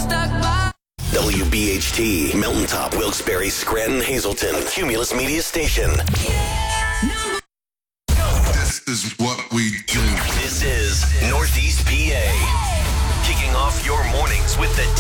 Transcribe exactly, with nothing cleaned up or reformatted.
W B H T, Mountaintop, Wilkes-Barre, Scranton, Hazleton, a Cumulus Media Station. This is what we do. This is Northeast P A. Kicking off your mornings with the